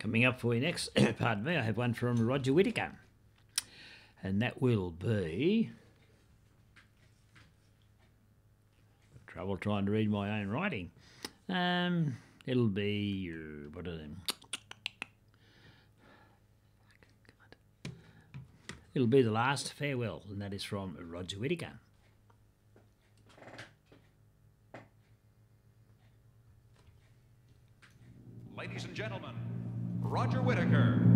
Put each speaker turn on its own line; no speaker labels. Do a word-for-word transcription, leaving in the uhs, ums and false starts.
Coming up for you next, pardon me, I have one from Roger Whittaker. And that will be... Trouble trying to read my own writing. Um, it'll be... Uh, what are them? It'll be The Last Farewell, and that is from Roger Whittaker.
Ladies and gentlemen, Roger Whittaker.